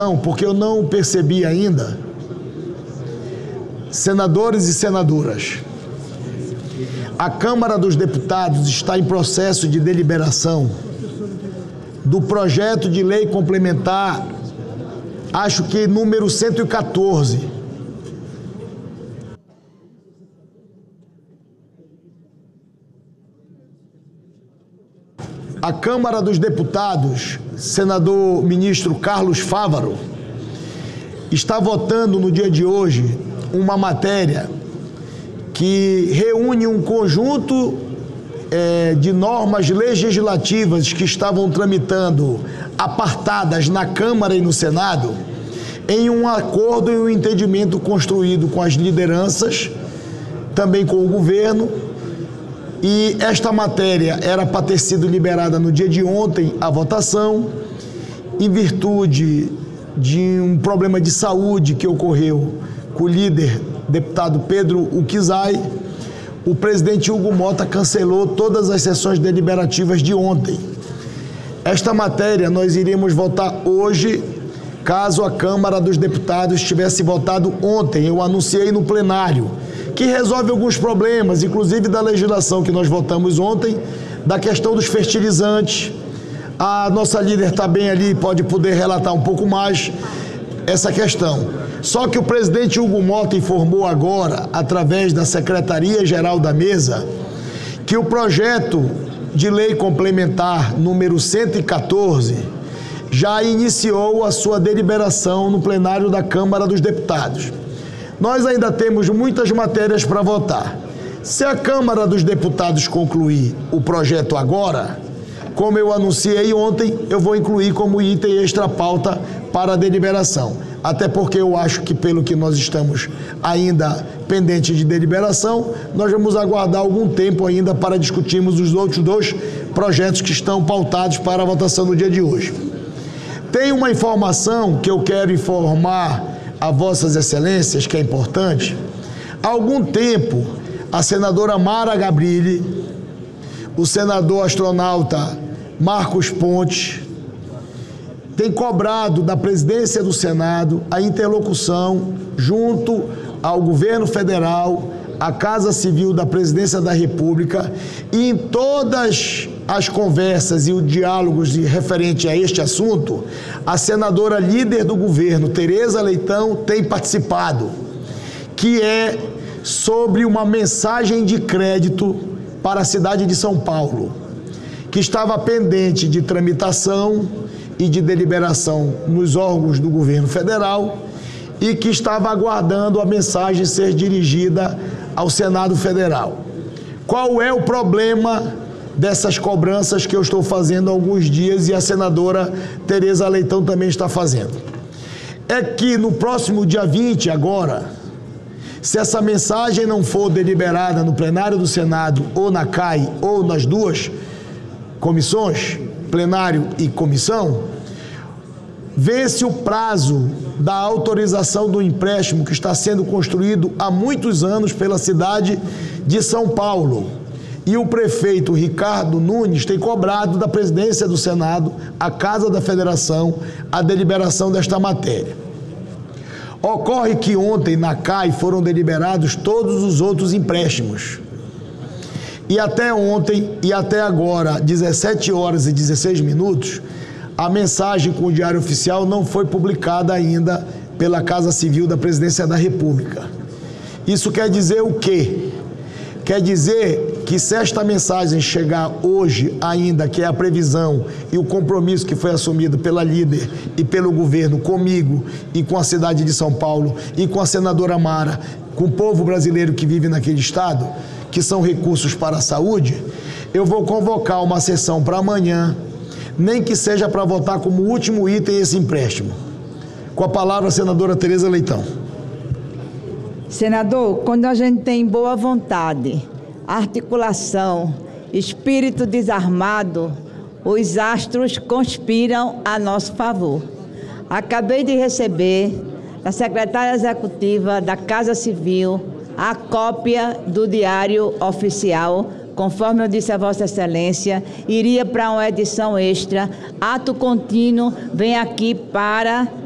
Não, porque eu não percebi ainda, senadores e senadoras, a Câmara dos Deputados está em processo de deliberação do projeto de lei complementar, acho que número 114. A Câmara dos Deputados, senador ministro Carlos Fávaro, está votando no dia de hoje uma matéria que reúne um conjunto de normas legislativas que estavam tramitando apartadas na Câmara e no Senado, em um acordo e um entendimento construído com as lideranças, também com o governo. E esta matéria era para ter sido liberada no dia de ontem à votação, em virtude de um problema de saúde que ocorreu com o líder, deputado Pedro Uquizai. O presidente Hugo Mota cancelou todas as sessões deliberativas de ontem. Esta matéria nós iríamos votar hoje, caso a Câmara dos Deputados tivesse votado ontem. Eu anunciei no plenário que resolve alguns problemas, inclusive da legislação que nós votamos ontem, da questão dos fertilizantes. A nossa líder está bem ali, pode poder relatar um pouco mais essa questão. Só que o presidente Hugo Mota informou agora, através da Secretaria-Geral da Mesa, que o projeto de lei complementar número 114 já iniciou a sua deliberação no plenário da Câmara dos Deputados. Nós ainda temos muitas matérias para votar. Se a Câmara dos Deputados concluir o projeto agora, como eu anunciei ontem, eu vou incluir como item extra pauta para a deliberação. Até porque eu acho que, pelo que nós estamos ainda pendentes de deliberação, nós vamos aguardar algum tempo ainda para discutirmos os outros dois projetos que estão pautados para a votação no dia de hoje. Tem uma informação que eu quero informar a Vossas Excelências, que é importante. Há algum tempo, a senadora Mara Gabrilli, o senador astronauta Marcos Pontes, tem cobrado da presidência do Senado a interlocução junto ao governo federal, à Casa Civil da Presidência da República, e em todas as conversas e os diálogos referente a este assunto, a senadora líder do governo, Tereza Leitão, tem participado, que é sobre uma mensagem de crédito para a cidade de São Paulo, que estava pendente de tramitação e de deliberação nos órgãos do governo federal e que estava aguardando a mensagem ser dirigida ao Senado Federal. Qual é o problema dessas cobranças que eu estou fazendo há alguns dias e a senadora Tereza Leitão também está fazendo? É que no próximo dia 20 agora, se essa mensagem não for deliberada no plenário do Senado ou na CAI ou nas duas comissões, plenário e comissão, vence o prazo da autorização do empréstimo que está sendo construído há muitos anos pela cidade de São Paulo. E o prefeito Ricardo Nunes tem cobrado da presidência do Senado, a Casa da Federação, a deliberação desta matéria. Ocorre que ontem na CAI foram deliberados todos os outros empréstimos. E até ontem e até agora, 17 horas e 16 minutos, a mensagem com o Diário Oficial não foi publicada ainda pela Casa Civil da Presidência da República. Isso quer dizer o quê? Quer dizer que se esta mensagem chegar hoje ainda, que é a previsão e o compromisso que foi assumido pela líder e pelo governo comigo e com a cidade de São Paulo e com a senadora Mara, com o povo brasileiro que vive naquele estado, que são recursos para a saúde, eu vou convocar uma sessão para amanhã, nem que seja para votar como último item esse empréstimo. Com a palavra a senadora Tereza Leitão. Senador, quando a gente tem boa vontade, articulação, espírito desarmado, os astros conspiram a nosso favor. Acabei de receber da secretária executiva da Casa Civil a cópia do Diário Oficial, conforme eu disse a Vossa Excelência, iria para uma edição extra. Ato contínuo vem aqui para